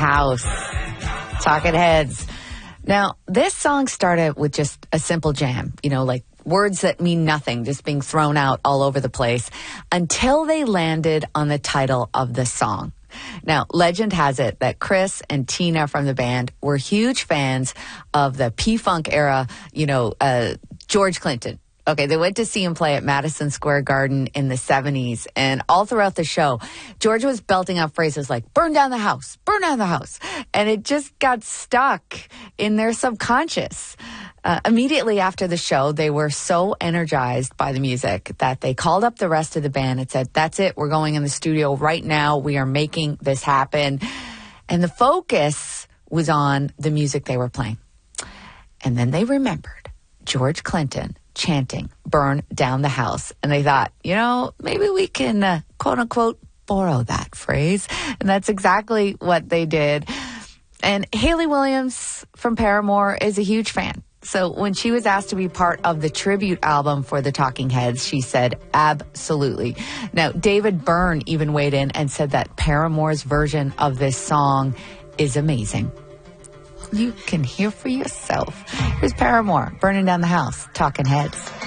House. Talking Heads. Now, this song started with just a simple jam, like words that mean nothing, just being thrown out all over the place, until they landed on the title of the song. Now, legend has it that Chris and Tina from the band were huge fans of the P-Funk era, George Clinton. Okay, they went to see him play at Madison Square Garden in the 70s, and all throughout the show, George was belting out phrases like, burn down the house, and it just got stuck in their subconscious. Immediately after the show, they were so energized by the music that they called up the rest of the band and said, that's it, we're going in the studio right now, we are making this happen. And the focus was on the music they were playing. And then they remembered George Clinton chanting, burn down the house. And they thought, maybe we can, quote unquote, borrow that phrase. And that's exactly what they did. And Hayley Williams from Paramore is a huge fan. So when she was asked to be part of the tribute album for the Talking Heads, she said, absolutely. Now, David Byrne even weighed in and said that Paramore's version of this song is amazing. You can hear for yourself. Here's Paramore, Burning Down the House, Talking Heads.